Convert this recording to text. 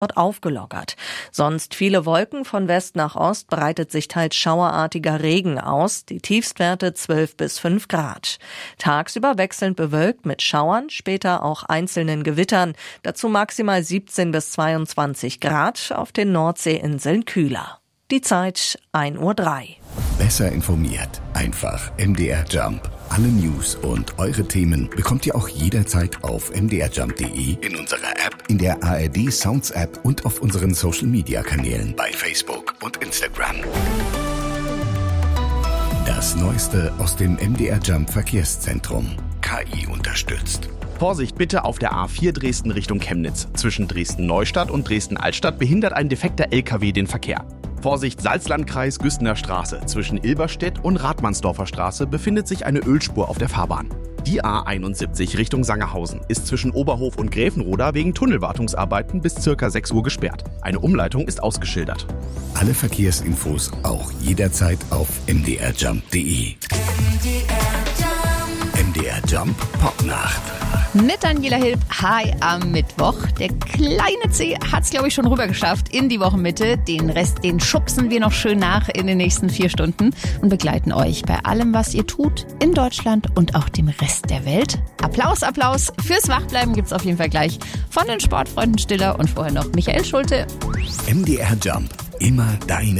aufgelockert. Sonst viele Wolken, von West nach Ost breitet sich teils schauerartiger Regen aus, die Tiefstwerte 12 bis 5 Grad. Tagsüber wechselnd bewölkt mit Schauern, später auch einzelnen Gewittern, dazu maximal 17 bis 22 Grad, auf den Nordseeinseln kühler. Die Zeit 1:03 Uhr. Besser informiert, einfach MDR Jump. Alle News und eure Themen bekommt ihr auch jederzeit auf mdrjump.de, in unserer App, in der ARD Sounds App und auf unseren Social Media Kanälen bei Facebook und Instagram. Das Neueste aus dem MDR Jump Verkehrszentrum. KI unterstützt. Vorsicht bitte auf der A4 Dresden Richtung Chemnitz. Zwischen Dresden-Neustadt und Dresden-Altstadt behindert ein defekter LKW den Verkehr. Vorsicht Salzlandkreis Güstener Straße. Zwischen Ilberstedt und Radmannsdorfer Straße befindet sich eine Ölspur auf der Fahrbahn. Die A71 Richtung Sangerhausen ist zwischen Oberhof und Gräfenroda wegen Tunnelwartungsarbeiten bis ca. 6 Uhr gesperrt. Eine Umleitung ist ausgeschildert. Alle Verkehrsinfos auch jederzeit auf mdrjump.de. MDR Jump Popnacht. Mit Daniela Hilb, hi am Mittwoch. Der kleine C hat's, glaube ich, schon rüber geschafft in die Wochenmitte. Den Rest, den schubsen wir noch schön nach in den nächsten 4 Stunden und begleiten euch bei allem, was ihr tut, in Deutschland und auch dem Rest der Welt. Applaus, Applaus. Fürs Wachbleiben gibt's auf jeden Fall gleich von den Sportfreunden Stiller und vorher noch Michael Schulte. MDR Jump. Immer deine